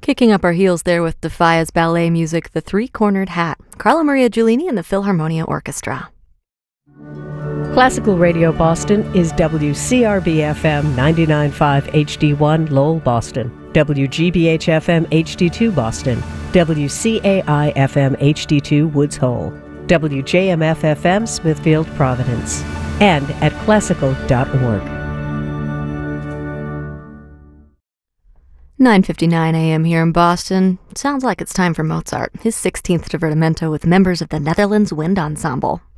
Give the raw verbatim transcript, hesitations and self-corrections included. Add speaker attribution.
Speaker 1: Kicking up our heels there with Defia's ballet music, The Three-Cornered Hat, Carla Maria Giulini and the Philharmonia Orchestra.
Speaker 2: Classical Radio Boston is W C R B F M ninety-nine point five H D one Lowell, Boston, W G B H F M H D two Boston, W C A I F M H D two Woods Hole, W J M F F M Smithfield, Providence, and at classical dot org.
Speaker 1: nine fifty-nine a.m. here in Boston. Sounds like it's time for Mozart, his sixteenth Divertimento with members of the Netherlands Wind Ensemble.